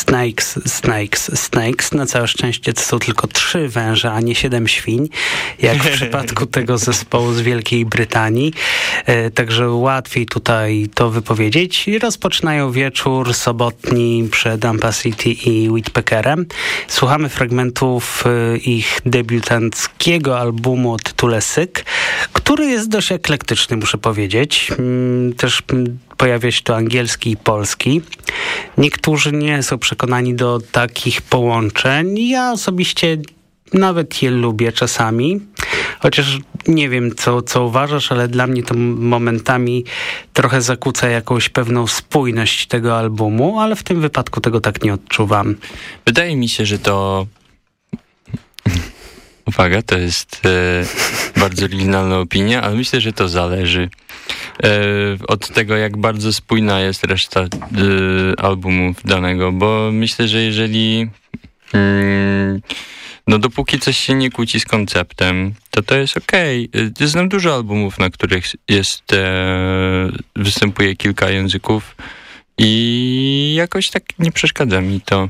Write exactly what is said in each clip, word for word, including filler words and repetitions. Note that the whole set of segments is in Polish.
Snakes, Snakes, Snakes. Na całe szczęście to są tylko trzy węże, a nie siedem świń, jak w przypadku tego zespołu z Wielkiej Brytanii. Także łatwiej tutaj to wypowiedzieć. Rozpoczynają wieczór sobotni przed Ampacity i Whitpeckerem. Słuchamy fragmentów ich debiutanckiego albumu o tytule Syk, który jest dość eklektyczny, muszę powiedzieć. Też pojawia się tu angielski i polski. Niektórzy nie są przekonani do takich połączeń. Ja osobiście nawet je lubię czasami. Chociaż nie wiem, co, co uważasz, ale dla mnie to momentami trochę zakłóca jakąś pewną spójność tego albumu, ale w tym wypadku tego tak nie odczuwam. Wydaje mi się, że to... Uwaga, to jest e, bardzo oryginalna opinia, ale myślę, że to zależy e, od tego, jak bardzo spójna jest reszta e, albumów danego, bo myślę, że jeżeli mm, no dopóki coś się nie kłóci z konceptem, to to jest okej. Okay. Znam dużo albumów, na których jest e, występuje kilka języków i jakoś tak nie przeszkadza mi to.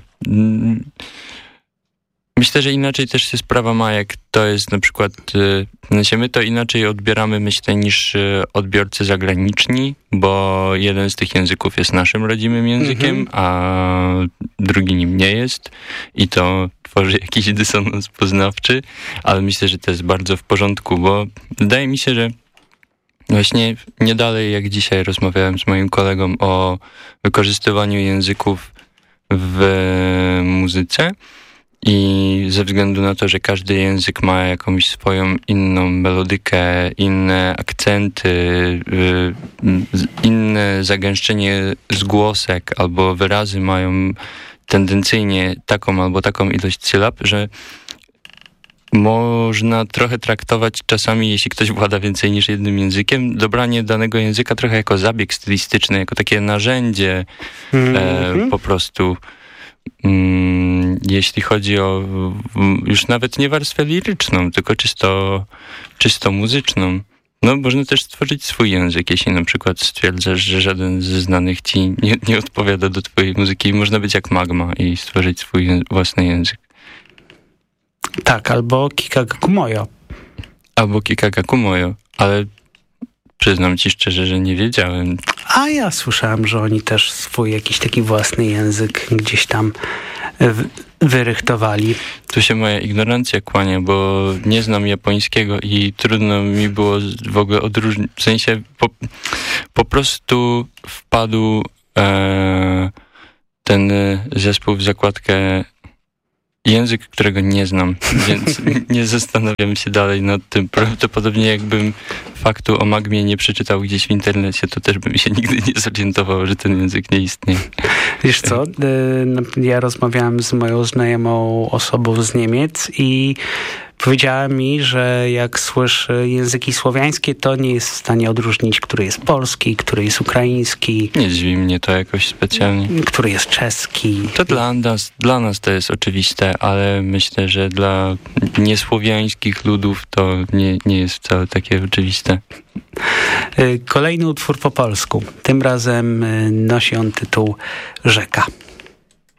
Myślę, że inaczej też się sprawa ma, jak to jest na przykład, znaczy my to inaczej odbieramy, myślę, niż odbiorcy zagraniczni, bo jeden z tych języków jest naszym rodzimym językiem, mm-hmm. a drugi nim nie jest i to tworzy jakiś dysonans poznawczy, ale myślę, że to jest bardzo w porządku, bo wydaje mi się, że właśnie nie dalej jak dzisiaj rozmawiałem z moim kolegą o wykorzystywaniu języków w muzyce, i ze względu na to, że każdy język ma jakąś swoją inną melodykę, inne akcenty, inne zagęszczenie zgłosek albo wyrazy mają tendencyjnie taką albo taką ilość sylab, że można trochę traktować czasami, jeśli ktoś włada więcej niż jednym językiem, dobranie danego języka trochę jako zabieg stylistyczny, jako takie narzędzie mm-hmm. e, po prostu. Mm, jeśli chodzi o już nawet nie warstwę liryczną, tylko czysto, czysto muzyczną. No, można też stworzyć swój język, jeśli na przykład stwierdzasz, że żaden ze znanych ci nie, nie odpowiada do twojej muzyki. Można być jak Magma i stworzyć swój język, własny język. Tak, albo Kikagakumoyo. Albo Kikagakumoyo, ale przyznam ci szczerze, że nie wiedziałem. A ja słyszałem, że oni też swój jakiś taki własny język gdzieś tam wyrychtowali. Tu się moja ignorancja kłania, bo nie znam japońskiego i trudno mi było w ogóle odróżnić. W sensie po, po prostu wpadł e, ten zespół w zakładkę język, którego nie znam, więc nie zastanawiam się dalej nad tym. Prawdopodobnie jakbym faktu o Magmie nie przeczytał gdzieś w internecie, to też bym się nigdy nie zorientował, że ten język nie istnieje. Wiesz co, ja rozmawiałem z moją znajomą osobą z Niemiec i powiedziała mi, że jak słyszy języki słowiańskie, to nie jest w stanie odróżnić, który jest polski, który jest ukraiński. Nie dziwi mnie to jakoś specjalnie. Który jest czeski. To dla nas, dla nas to jest oczywiste, ale myślę, że dla niesłowiańskich ludów to nie, nie jest wcale takie oczywiste. Kolejny utwór po polsku. Tym razem nosi on tytuł Rzeka.